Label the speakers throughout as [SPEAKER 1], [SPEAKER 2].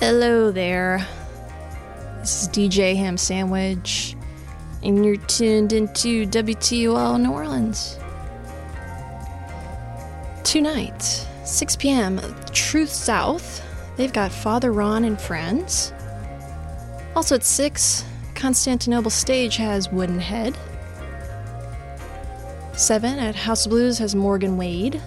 [SPEAKER 1] Hello there. This is DJ Ham Sandwich, and you're tuned into WTOL New Orleans. Tonight, 6 p.m., Truth South. They've got Father Ron and Friends. Also at 6, Constantinople Stage has Wooden Head. 7 at House of Blues has Morgan Wade.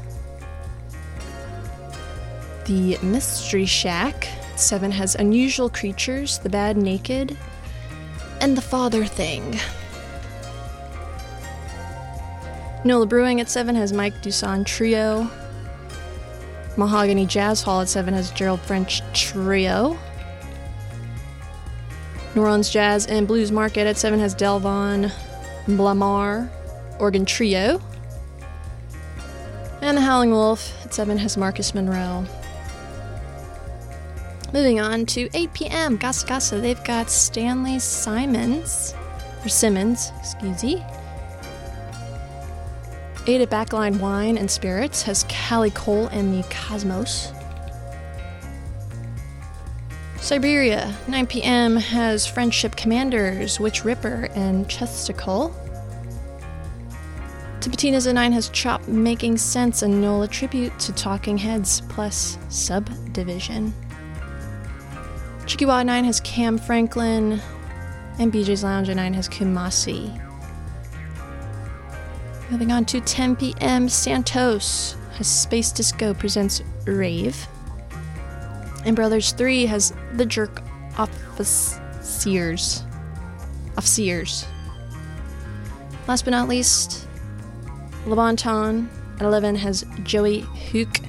[SPEAKER 1] The Mystery Shack at 7 has Unusual Creatures, The Bad Naked, and The Father Thing. Nola Brewing at 7 has Mike Dusson Trio. Mahogany Jazz Hall at 7 has Gerald French Trio. New Orleans Jazz and Blues Market at 7 has Delvon Blamar Organ Trio. And the Howling Wolf at 7 has Marcus Monroe. Moving on to 8 p.m. Casa Casa, they've got Stanley Simmons, excuse me. 8 at Backline Wine and Spirits has Callie Cole and the Cosmos. Siberia, 9 p.m. has Friendship Commanders, Witch Ripper, and Chesticle. Tipitina's at 9 has Chop Making Sense, a NOLA tribute to Talking Heads plus Subdivision. Chikiwa at 9 has Cam Franklin, and BJ's Lounge at 9 has Kumasi. Moving on to 10 p.m., Santos has Space Disco presents Rave. And Brothers 3 has The Jerk Officers. Last but not least, Le Bon Ton at 11 has Joey Hook.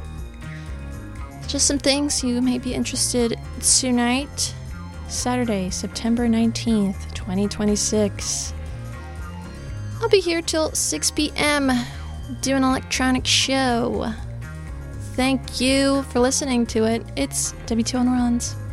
[SPEAKER 1] Just some things you may be interested tonight, Saturday, September 19th, 2026. I'll be here till 6 p.m. doing an electronic show. Thank you for listening to it. It's WTOL New Orleans.